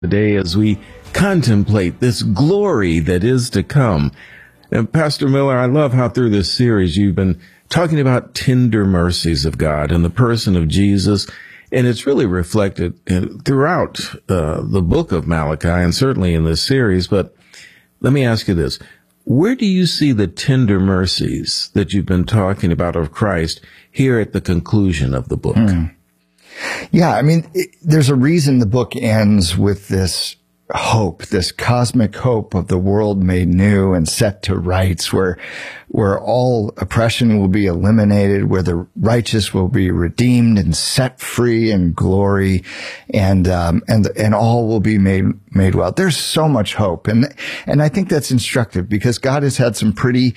today as we contemplate this glory that is to come. And Pastor Miller, I love how through this series you've been talking about tender mercies of God in the person of Jesus, and it's really reflected throughout the book of Malachi and certainly in this series. But let me ask you this. Where do you see the tender mercies that you've been talking about of Christ here at the conclusion of the book? Yeah, I mean, there's a reason the book ends with this hope, this cosmic hope of the world made new and set to rights, where all oppression will be eliminated, where the righteous will be redeemed and set free in glory, and all will be made well. There's so much hope, and I think that's instructive because God has had some pretty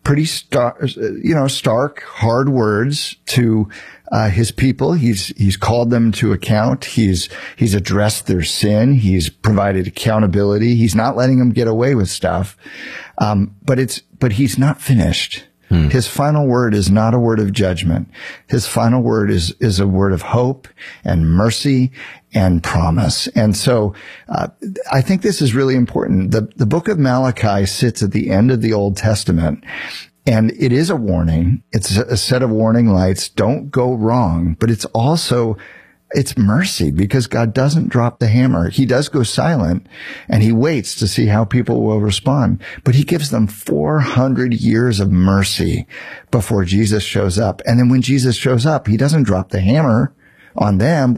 stark, hard words to his people. He's called them to account. He's addressed their sin. He's provided accountability. He's not letting them get away with stuff. But he's not finished. His final word is not a word of judgment. His final word is a word of hope and mercy and promise. And so, I think this is really important. The book of Malachi sits at the end of the Old Testament. And it is a warning. It's a set of warning lights. Don't go wrong. But it's mercy because God doesn't drop the hammer. He does go silent and he waits to see how people will respond. But he gives them 400 years of mercy before Jesus shows up. And then when Jesus shows up, he doesn't drop the hammer on them.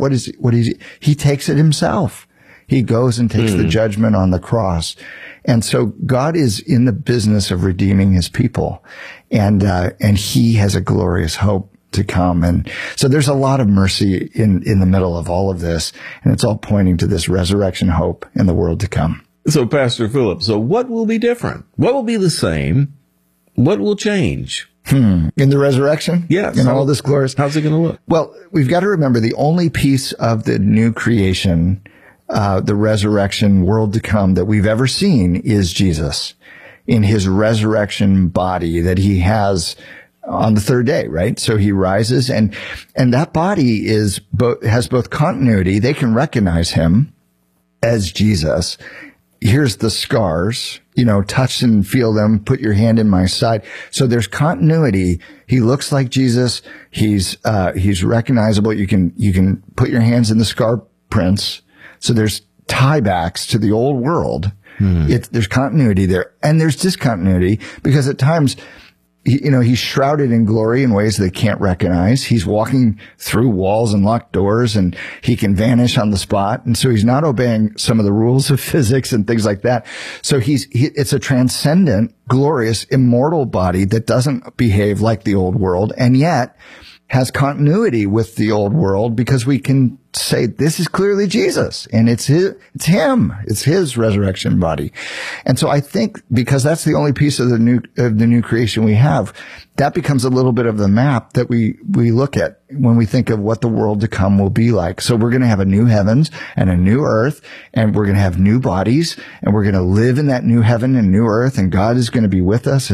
He takes it himself. He goes and takes the judgment on the cross. And so God is in the business of redeeming his people. And he has a glorious hope to come. And so there's a lot of mercy in the middle of all of this. And it's all pointing to this resurrection hope in the world to come. So Pastor Philip, so what will be different? What will be the same? What will change? In the resurrection? Yes. In all this glory? How's it going to look? Well, we've got to remember the only piece of the new creation, the resurrection world to come that we've ever seen is Jesus in his resurrection body that he has on the third day, right? So he rises and that body has both continuity. They can recognize him as Jesus. Here's the scars, touch and feel them, put your hand in my side. So there's continuity. He looks like Jesus. He's recognizable. You can put your hands in the scar prints. So there's tiebacks to the old world. There's continuity there, and there's discontinuity because at times, he's shrouded in glory in ways they can't recognize. He's walking through walls and locked doors, and he can vanish on the spot. And so he's not obeying some of the rules of physics and things like that. So it's a transcendent, glorious, immortal body that doesn't behave like the old world, and yet has continuity with the old world because we can say this is clearly Jesus and it's him. It's his resurrection body. And so I think because that's the only piece of the new creation we have, that becomes a little bit of the map that we look at when we think of what the world to come will be like. So we're going to have a new heavens and a new earth, and we're going to have new bodies, and we're going to live in that new heaven and new earth, and God is going to be with us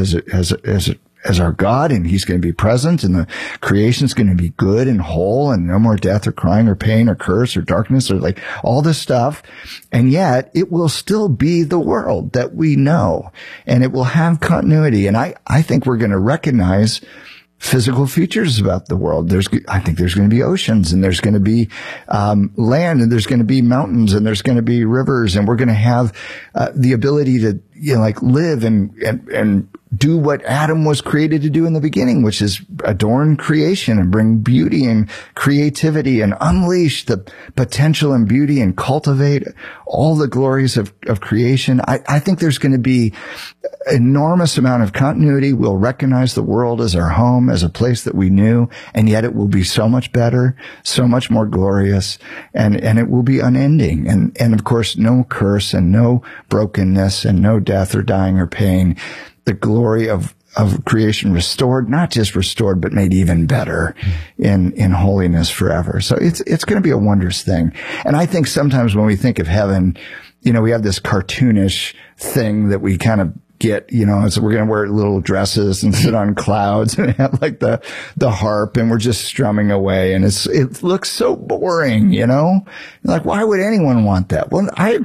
as our God, and he's going to be present, and the creation's going to be good and whole, and no more death or crying or pain or curse or darkness or like all this stuff. And yet it will still be the world that we know, and it will have continuity. And I think we're going to recognize physical features about the world. I think there's going to be oceans, and there's going to be land, and there's going to be mountains, and there's going to be rivers, and we're going to have the ability to live and do what Adam was created to do in the beginning, which is adorn creation and bring beauty and creativity and unleash the potential and beauty and cultivate all the glories of creation. I think there's going to be enormous amount of continuity. We'll recognize the world as our home, as a place that we knew, and yet it will be so much better, so much more glorious, and it will be unending. And of course, no curse and no brokenness and no death or dying or pain. The glory of creation restored, not just restored, but made even better in holiness forever. So it's going to be a wondrous thing. And I think sometimes when we think of heaven, we have this cartoonish thing that we kind of get, so we're going to wear little dresses and sit on clouds and have like the harp, and we're just strumming away. And it looks so boring, Like, why would anyone want that? Well, I